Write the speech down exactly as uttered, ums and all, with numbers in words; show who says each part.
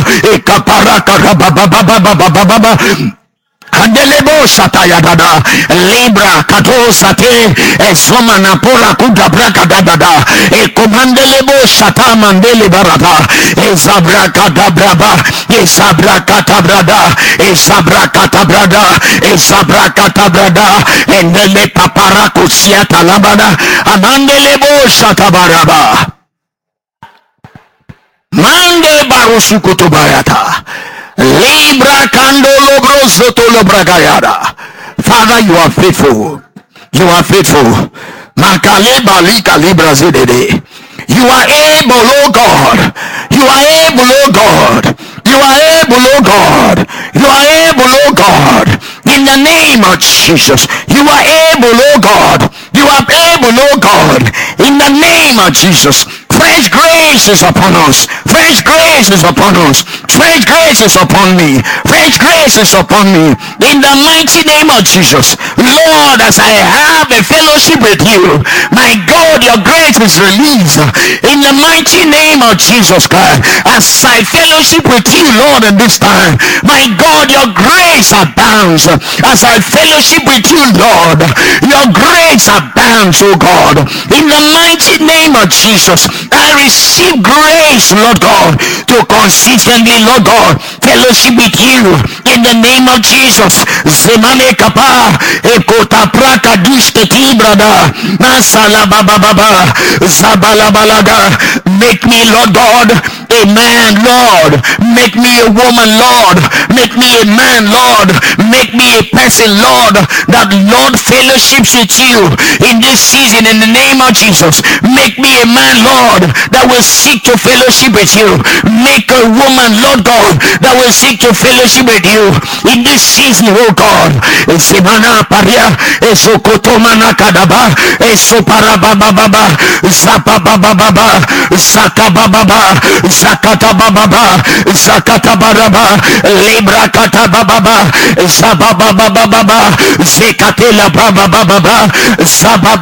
Speaker 1: ekaparaka rabababababababa. Andelebo sataya dada libra kato sate ezoma na pora kuda braka dada e komandelebo sata mandele barata e zabra kata braba e zabra kata brada e zabra kata brada e zabra kata brada endele papara kusia talabada amandelebo sata baraba mande barusu kutubayata libra candolo brosoto lobragayada. Father, you are faithful. You are faithful. Makaleba lika libra zedede. You are able, oh God. You are able, oh God. You are able, oh God. You are able, oh God. In the name of Jesus. You are able, oh God. You are able, oh God. In the name of Jesus. Fresh grace is upon us. Fresh grace is upon us. Fresh grace is upon me. Fresh grace is upon me. In the mighty name of Jesus. Lord, as I have a fellowship with you, my God, your grace is released. In the mighty name of Jesus Christ. As I fellowship with you, Lord, in this time, my God, your grace abounds. As I fellowship with you, Lord, your grace abounds, oh God. In the mighty name of Jesus, I receive grace, Lord God, to consistently, Lord God, fellowship with you in the name of Jesus. Zemane kapa ekota praka dushke tibrada masala baba baba zabala balaga. Make me, Lord God, a man, Lord. Make me a woman, Lord. Make me a man, Lord. Make me a person, Lord, that Lord fellowships with you in this season in the name of Jesus. Make me a man, Lord, that will seek to fellowship with you. Make a woman, Lord God, that will seek to fellowship with you in this season, oh God. Semana paria esokotoma kadaba esopara baba baba zapa baba baba zaka baba baba zakata baba baba zakata baba libra kata baba baba zaba baba baba zekatela baba baba zaba